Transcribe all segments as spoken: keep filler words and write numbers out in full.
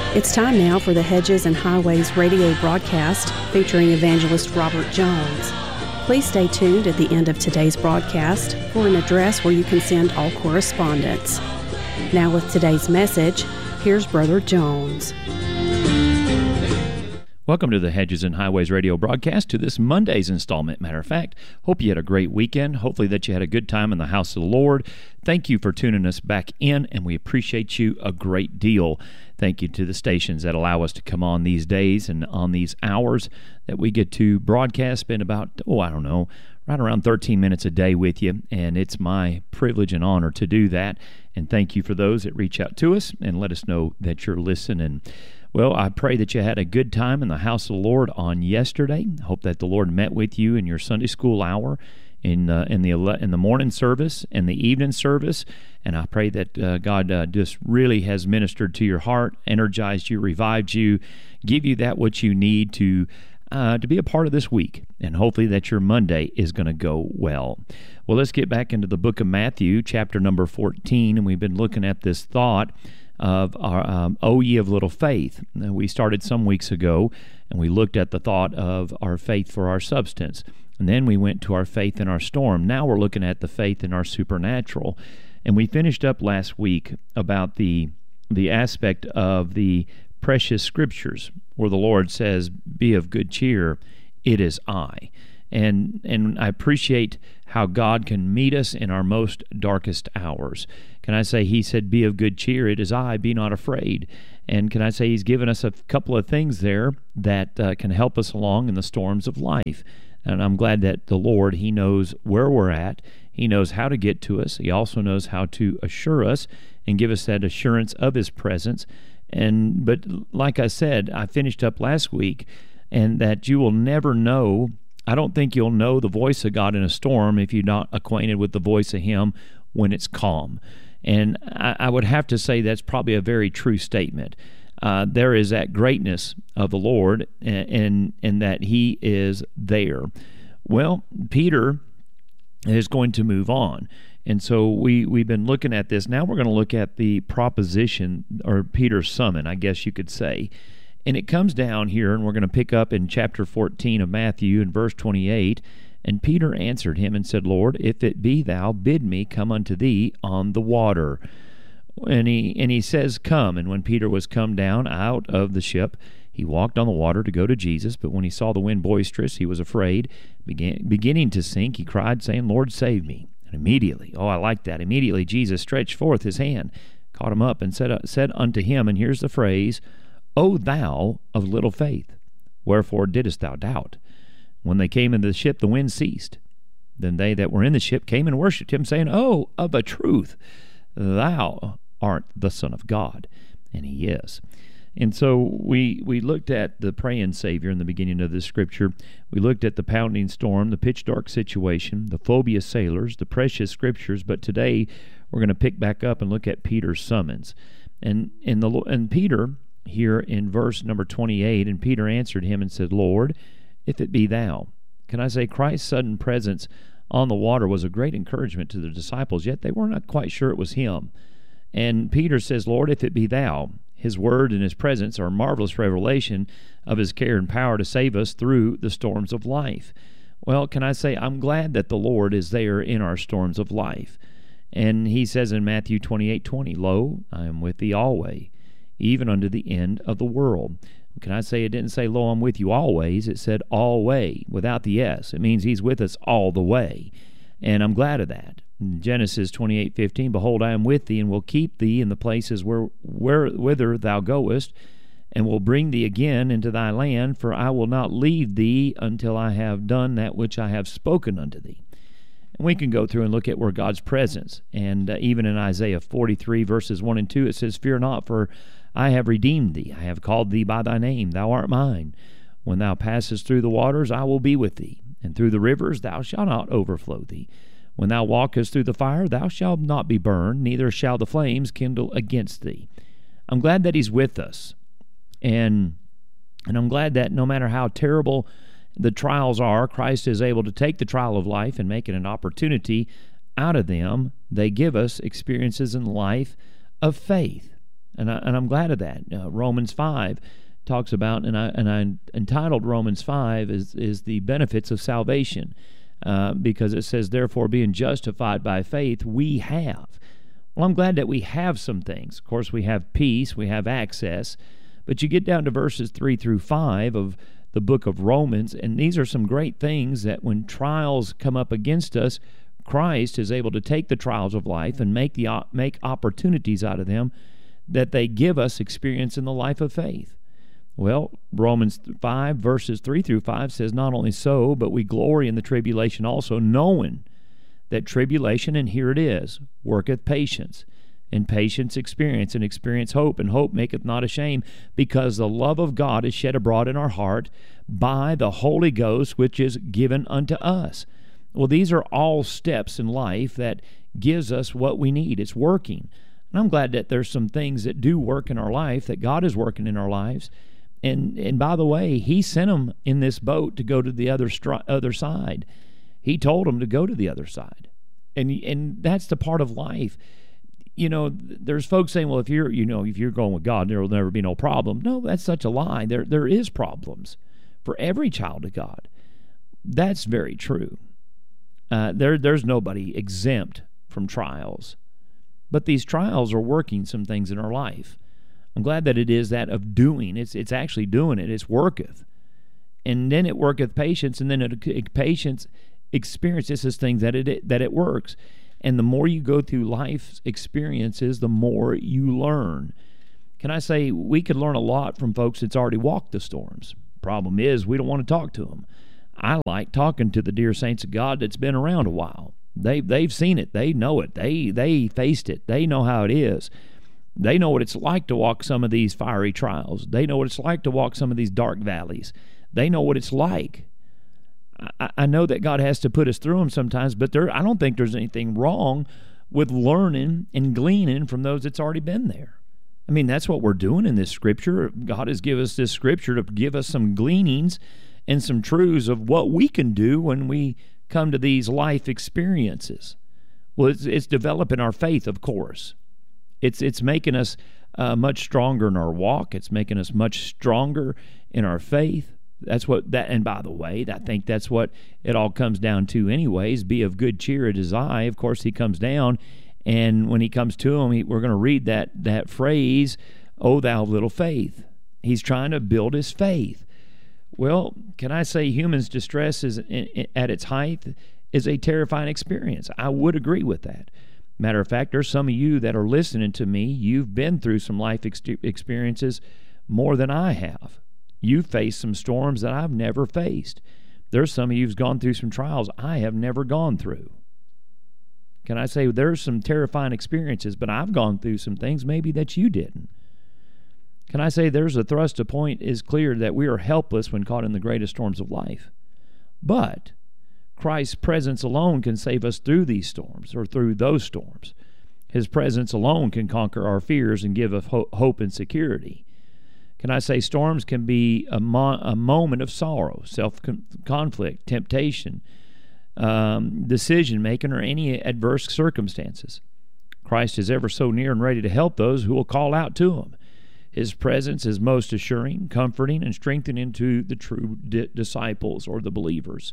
It's time now for the Hedges and Highways radio broadcast featuring evangelist Robert Jones. Please stay tuned at the end of today's broadcast for an address where you can send all correspondence. Now with today's message, here's Brother Jones. Welcome to the Hedges and Highways radio broadcast, to this Monday's installment. Matter of fact, hope you had a great weekend. Hopefully that you had a good time in the house of the Lord. Thank you for tuning us back in, and we appreciate you a great deal. Thank you to the stations that allow us to come on these days and on these hours that we get to broadcast. Spend about, oh, I don't know, right around thirteen minutes a day with you, and it's my privilege and honor to do that. And thank you for those that reach out to us and let us know that you're listening. Well, I pray that you had a good time in the house of the Lord on yesterday. I hope that the Lord met with you in your Sunday school hour, in uh, in the in the morning service, and the evening service. And I pray that uh, God uh, just really has ministered to your heart, energized you, revived you, give you that what you need to uh, to be a part of this week. And hopefully that your Monday is going to go well. Well, let's get back into the book of Matthew, chapter number fourteen, and we've been looking at this thought of our um, O ye of little faith. And we started some weeks ago, and we looked at the thought of our faith for our substance. And then we went to our faith in our storm. Now we're looking at the faith in our supernatural. And we finished up last week about the the aspect of the precious scriptures, where the Lord says, "Be of good cheer, it is I." And and I appreciate how God can meet us in our most darkest hours. Can I say He said, "Be of good cheer, it is I, be not afraid." And can I say He's given us a couple of things there that uh, can help us along in the storms of life. And I'm glad that the Lord, He knows where we're at. He knows how to get to us. He also knows how to assure us and give us that assurance of His presence. And but like I said, I finished up last week, and that you will never know, I don't think you'll know the voice of God in a storm if you're not acquainted with the voice of Him when it's calm. And I, I would have to say that's probably a very true statement. Uh, there is that greatness of the Lord, and, and and that He is there. Well, Peter is going to move on. And so we, we've been looking at this. Now we're going to look at the proposition, or Peter's summon, I guess you could say. And it comes down here, and we're going to pick up in chapter fourteen of Matthew in verse twenty-eight. And Peter answered him and said, "Lord, if it be thou, bid me come unto thee on the water." And he and he says, "Come." And when Peter was come down out of the ship, he walked on the water to go to Jesus. But when he saw the wind boisterous, he was afraid. Began, beginning to sink, he cried, saying, "Lord, save me." And immediately, oh, I like that, immediately Jesus stretched forth his hand, caught him up, and said, said unto him, and here's the phrase, "O thou of little faith, wherefore didst thou doubt?" When they came into the ship, the wind ceased. Then they that were in the ship came and worshipped him, saying, "Oh, of a truth, thou art the Son of God." And he is. And so we we looked at the praying Savior in the beginning of this scripture. We looked at the pounding storm, the pitch dark situation, the phobia sailors, the precious scriptures. But today we're going to pick back up and look at Peter's summons. And and the and Peter here in verse number twenty-eight, and Peter answered him and said, "Lord, if it be thou." Can I say Christ's sudden presence on the water was a great encouragement to the disciples, yet they were not quite sure it was Him. And Peter says, "Lord, if it be thou." His word and His presence are a marvelous revelation of His care and power to save us through the storms of life. Well, can I say I'm glad that the Lord is there in our storms of life. And He says in Matthew twenty-eight twenty, "Lo, I am with thee always, even unto the end of the world." Can I say it didn't say, "Lo, I'm with you always." It said always, without the S. It means He's with us all the way. And I'm glad of that. In Genesis twenty-eight fifteen, "Behold, I am with thee, and will keep thee in the places where, where whither thou goest, and will bring thee again into thy land, for I will not leave thee until I have done that which I have spoken unto thee." And we can go through and look at where God's presence, and uh, even in Isaiah forty-three, verses one and two, it says, "Fear not, for I have redeemed thee. I have called thee by thy name. Thou art mine. When thou passest through the waters, I will be with thee. And through the rivers, thou shalt not overflow thee. When thou walkest through the fire, thou shalt not be burned, neither shall the flames kindle against thee." I'm glad that He's with us. And, and I'm glad that no matter how terrible the trials are, Christ is able to take the trial of life and make it an opportunity out of them. They give us experiences in life of faith. and, I, and I'm glad of that. Uh, Romans five talks about, and I and I entitled Romans five is is the benefits of salvation, uh, because it says, therefore, being justified by faith, we have. Well, I'm glad that we have some things. Of course, we have peace, we have access, but you get down to verses three through five of the book of Romans, and these are some great things that when trials come up against us, Christ is able to take the trials of life and make the make opportunities out of them, that they give us experience in the life of faith. Well, Romans five, verses three through five says, not only so, but we glory in the tribulation also, knowing that tribulation, and here it is, worketh patience, and patience experience, and experience hope, and hope maketh not ashamed, because the love of God is shed abroad in our heart by the Holy Ghost, which is given unto us. Well, these are all steps in life that gives us what we need. It's working. And I'm glad that there's some things that do work in our life, that God is working in our lives. And and by the way, he sent them in this boat to go to the other stri- other side. He told them to go to the other side. And and that's the part of life. You know, there's folks saying, well, if you're, you know, if you're going with God, there will never be no problem. No, that's such a lie. There there is problems for every child of God. That's very true. Uh, there there's nobody exempt from trials. But these trials are working some things in our life. I'm glad that it is that of doing. It's it's actually doing it. It's worketh. And then it worketh patience, and then it, it patience experiences things that it, it that it works. And the more you go through life's experiences, the more you learn. Can I say we could learn a lot from folks that's already walked the storms? Problem is, we don't want to talk to them. I like talking to the dear saints of God that's been around a while. They they've seen it. They know it. They they faced it. They know how it is. They know what it's like to walk some of these fiery trials. They know what it's like to walk some of these dark valleys. They know what it's like. I, I know that God has to put us through them sometimes, but there I don't think there's anything wrong with learning and gleaning from those that's already been there. I mean, that's what we're doing in this scripture. God has given us this scripture to give us some gleanings and some truths of what we can do when we come to these life experiences. Well, it's, it's developing our faith, of course. It's it's making us uh, much stronger in our walk. It's making us much stronger in our faith. That's what that. And by the way, I think that's what it all comes down to, anyways. Be of good cheer, it is I. Of course, he comes down, and when he comes to him, he, we're going to read that that phrase, "O thou of little faith." He's trying to build his faith. Well, can I say human's distress is at its height is a terrifying experience? I would agree with that. Matter of fact, there's some of you that are listening to me. You've been through some life ex- experiences more than I have. You've faced some storms that I've never faced. There's some of you who've gone through some trials I have never gone through. Can I say there's some terrifying experiences, but I've gone through some things maybe that you didn't. Can I say there's a thrust, a point is clear that we are helpless when caught in the greatest storms of life. But Christ's presence alone can save us through these storms or through those storms. His presence alone can conquer our fears and give us ho- hope and security. Can I say storms can be a, mo- a moment of sorrow, self-conflict, temptation, um, decision-making, or any adverse circumstances. Christ is ever so near and ready to help those who will call out to him. His presence is most assuring, comforting, and strengthening to the true di- disciples or the believers.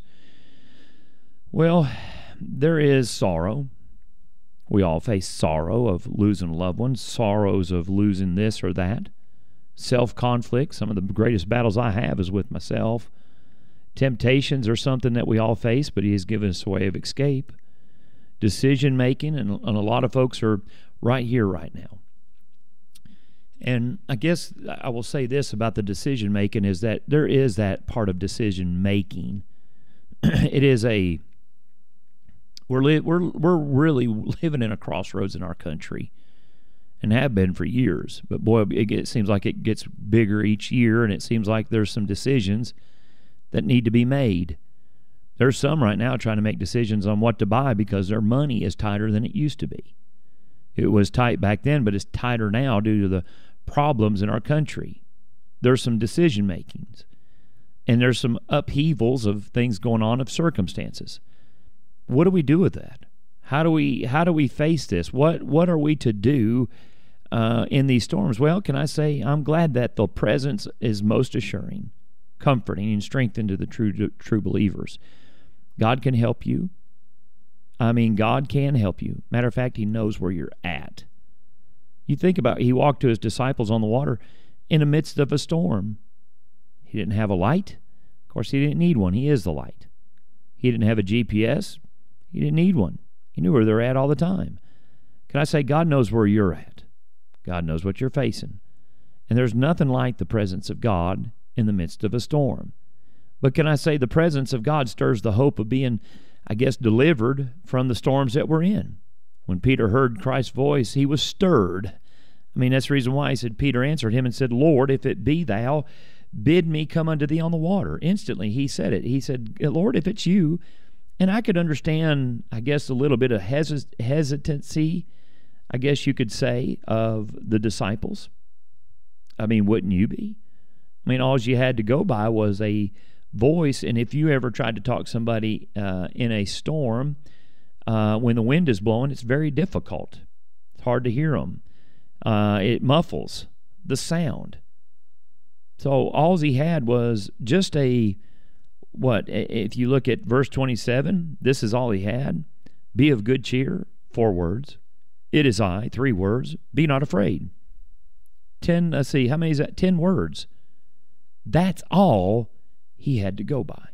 Well, there is sorrow. We all face sorrow of losing loved ones, sorrows of losing this or that. Self-conflict, some of the greatest battles I have is with myself. Temptations are something that we all face, but he has given us a way of escape. Decision-making, and, and a lot of folks are right here right now. And I guess I will say this about the decision-making is that there is that part of decision-making. It is a We're li- we're we're really living in a crossroads in our country, and have been for years. But boy, it, it seems like it gets bigger each year, and it seems like there's some decisions that need to be made. There's some right now trying to make decisions on what to buy because their money is tighter than it used to be. It was tight back then, but it's tighter now due to the problems in our country. There's some decision makings, and there's some upheavals of things going on, of circumstances. What do we do with that? How do we how do we face this? What what are we to do uh, in these storms? Well, can I say I'm glad that the presence is most assuring, comforting, and strengthening to the true true believers. God can help you. I mean, God can help you. Matter of fact, He knows where you're at. You think about it, He walked to His disciples on the water in the midst of a storm. He didn't have a light. Of course, He didn't need one. He is the light. He didn't have a G P S. He didn't need one. He knew where they're at all the time. Can I say God knows where you're at? God knows what you're facing. And there's nothing like the presence of God in the midst of a storm. But can I say the presence of God stirs the hope of being, I guess, delivered from the storms that we're in. When Peter heard Christ's voice, he was stirred. I mean, that's the reason why he said, Peter answered him and said, Lord, if it be thou, bid me come unto thee on the water. Instantly he said it. He said, Lord, if it's you. And I could understand, I guess, a little bit of hesit- hesitancy, I guess you could say, of the disciples. I mean, wouldn't you be? I mean, all you had to go by was a voice, and if you ever tried to talk somebody uh, in a storm, uh, when the wind is blowing, it's very difficult. It's hard to hear them. Uh, it muffles the sound. So all he had was just a, what, if you look at verse twenty-seven, this is all he had. Be of good cheer, four words. It is I, three words. Be not afraid. Ten, let's see, how many is that? Ten words. That's all he had to go by.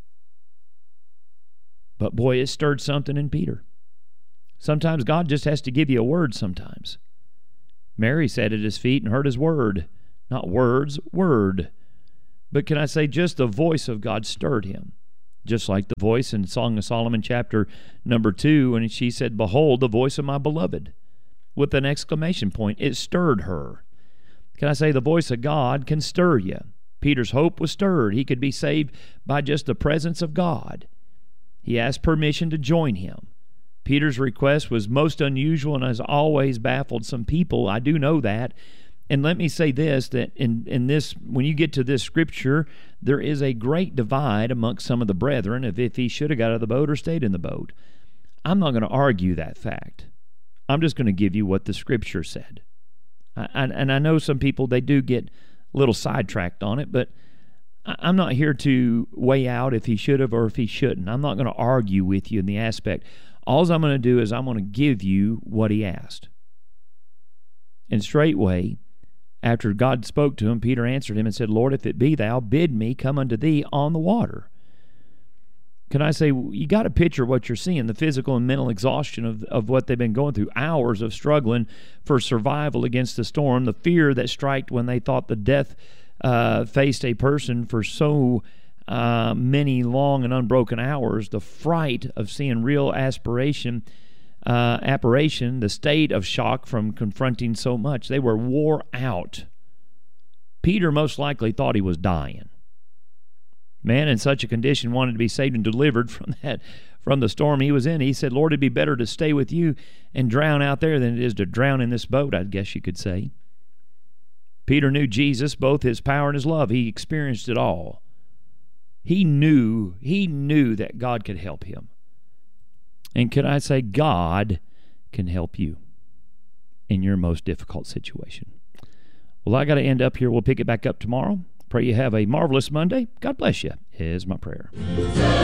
But boy, it stirred something in Peter. Sometimes God just has to give you a word sometimes. Mary sat at his feet and heard his word. Not words, word. But can I say just the voice of God stirred him. Just like the voice in Song of Solomon chapter number two, when she said, Behold, the voice of my beloved. With an exclamation point, it stirred her. Can I say the voice of God can stir you? Peter's hope was stirred. He could be saved by just the presence of God. He asked permission to join him. Peter's request was most unusual and has always baffled some people. I do know that. And let me say this, that in, in this, when you get to this scripture, there is a great divide amongst some of the brethren of if he should have got out of the boat or stayed in the boat. I'm not going to argue that fact. I'm just going to give you what the scripture said. I, I, and I know some people, they do get a little sidetracked on it, but I'm not here to weigh out if he should have or if he shouldn't. I'm not going to argue with you in the aspect. All I'm going to do is I'm going to give you what he asked. And straightway, after God spoke to him, Peter answered him and said, Lord, if it be thou, bid me come unto thee on the water. Can I say, you got to picture what you're seeing, the physical and mental exhaustion of, of what they've been going through, hours of struggling for survival against the storm, the fear that struck when they thought the death uh, faced a person for so uh, many long and unbroken hours, the fright of seeing real aspiration, uh, apparition, the state of shock from confronting so much. They were wore out. Peter most likely thought he was dying. Man in such a condition wanted to be saved and delivered from that, from the storm he was in. He said, Lord, it'd be better to stay with you and drown out there than it is to drown in this boat, I guess you could say. Peter knew Jesus, both his power and his love. He experienced it all. He knew, he knew that God could help him. And could I say, God can help you in your most difficult situation. Well, I got to end up here. We'll pick it back up tomorrow. Pray you have a marvelous Monday. God bless you, is my prayer.